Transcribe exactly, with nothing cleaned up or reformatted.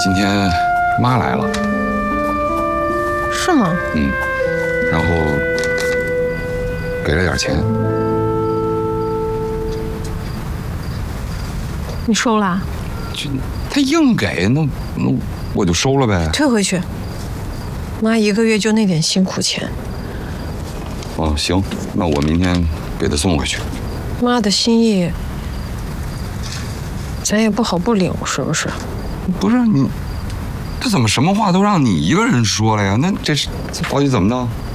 今天妈来了。 是吗？ 嗯，然后给了点钱。 你收了？ 就他硬给，那那我就收了呗。 退回去。妈一个月就那点辛苦钱。 哦，行，那我明天给他送回去。 妈的心意，咱也不好不领，是不是？ 不是你，这怎么什么话都让你一个人说了呀？那这是这到底怎么弄？